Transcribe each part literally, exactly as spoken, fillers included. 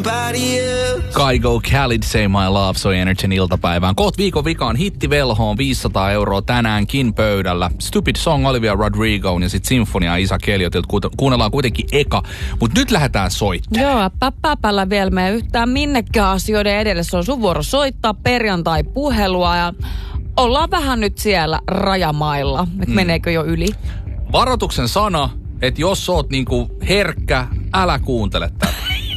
somebody else. Kygo Khalid Say My Love soi Energyn iltapäivään. Koot viikon vikaan hittivelhoon viisisataa euroa tänäänkin pöydällä. Stupid Song Olivia Rodrigo ja sit Sinfonia Isa Keliotilta kuunnellaan kuitenkin eka. Mut nyt lähdetään soittamaan. Joo, päppäpällä vielä me yhtään minnekään asioiden edelle. Se on sun vuoro soittaa perjantai-puhelua ja ollaan vähän nyt siellä rajamailla. Mm. Meneekö jo yli? Varoituksen sana, että jos oot niinku herkkä, älä kuuntele tätä.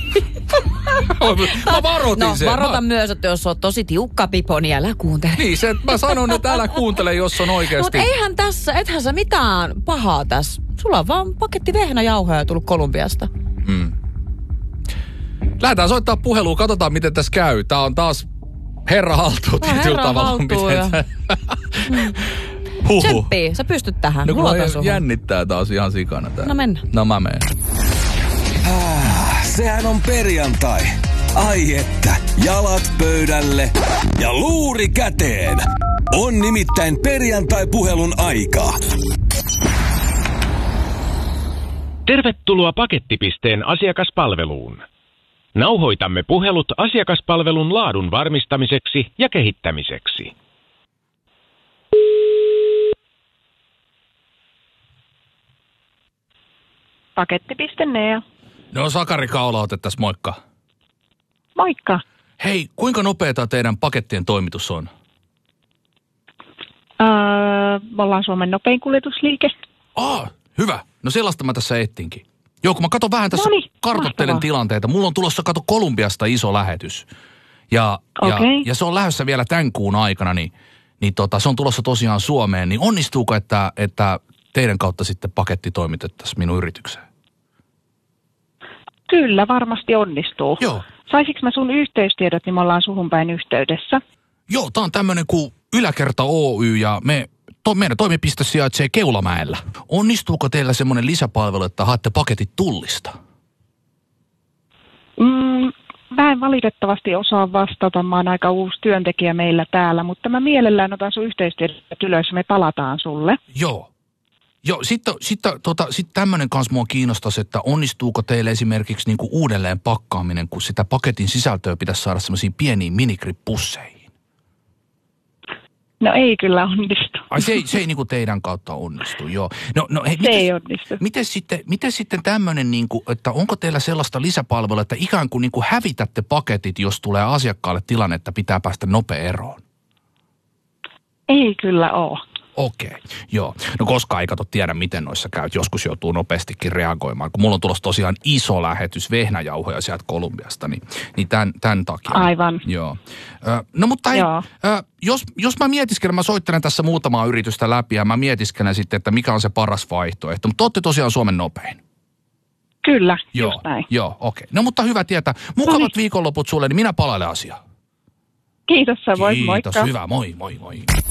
Mä varoitin no, sen. Varoitan mä... myös, että jos oot tosi tiukka pipo, niin älä kuuntele. Niin, se, mä sanon, että älä kuuntele, jos on oikeasti. Mutta eihän tässä, ethän sä mitään pahaa tässä. Sulla on vaan paketti vehnäjauhoja tullut Kolumbiasta. Hmm. Lähdetään soittaa puhelua, katsotaan miten tässä käy. Tää on taas herra haltuu no, tietyllä tavalla. Herra Huhhuh. Tsemppii, sä pystyt tähän. No kun jännittää taas ihan sikana tää. No mennä. No mä menen. Ah, sehän on perjantai. Ai että, jalat pöydälle ja luuri käteen. On nimittäin perjantai-puhelun aika. Tervetuloa Pakettipisteen asiakaspalveluun. Nauhoitamme puhelut asiakaspalvelun laadun varmistamiseksi ja kehittämiseksi. Paketti piste net. No Sakari Kaulaote tässä, moikka. Moikka. Hei, kuinka nopeata teidän pakettien toimitus on? Öö, me ollaan Suomen nopein kuljetusliike. Ah, hyvä. No sellaista mä tässä ettinkin. Joo, kun mä katson vähän tässä, Noniin, kartoittelen mahtavaa. tilanteita. Mulla on tulossa, kato, Kolumbiasta iso lähetys. Ja, okay. ja, ja se on lähdössä vielä tämän kuun aikana, niin, niin tota, se on tulossa tosiaan Suomeen. Niin onnistuuko, että, että teidän kautta sitten paketti toimitettaisiin minun yritykseen? Kyllä, varmasti onnistuu. Joo. Saisinko mä sun yhteystiedot, niin me ollaan suhun päin yhteydessä. Joo, tää on tämmönen kuin Yläkerta Oy ja me, to, meidän toimipiste sijaitsee Keulamäellä. Onnistuuko teillä semmoinen lisäpalvelu, että haette paketit Tullista? Mm, mä en valitettavasti osaa vastata, mä oon aika uusi työntekijä meillä täällä, mutta mä mielellään otan sun yhteystiedot ylös ja me palataan sulle. Joo. Joo, sitten sit, tota, sit tämmöinen kanssa mua kiinnostaisi, että onnistuuko teille esimerkiksi niinku uudelleen pakkaaminen, kun sitä paketin sisältöä pitäisi saada semmoisiin pieniin minigrippusseihin? No ei kyllä onnistu. Ai se ei, se ei niinku teidän kautta onnistu, joo. No, no, hei, se mites, ei onnistu. Miten sitten, miten sitten tämmöinen, niinku, että onko teillä sellaista lisäpalvelua, että ikään kuin niinku hävitätte paketit, jos tulee asiakkaalle tilanne, että pitää päästä nopea eroon? Ei kyllä oo. Okei, joo. No koskaan ei kato tiedä, miten noissa käy. Joskus joutuu nopeastikin reagoimaan. Kun mulla on tulossa tosiaan iso lähetys vehnäjauhoja sieltä Kolumbiasta, niin, niin tämän, tämän takia. Aivan. Joo. Ö, no mutta hei, Joo. ö, jos, jos mä mietiskelen, mä soittelen tässä muutamaa yritystä läpi ja mä mietiskelen sitten, että mikä on se paras vaihtoehto. Mutta olette tosiaan Suomen nopein. Kyllä, Joo, just näin. joo, okei. No mutta hyvä tietää. Mukavat Noniin. viikonloput sulle, niin minä palailen asiaan. Kiitos samoin, Kiitos, moikka. hyvä, moi, moi, moi.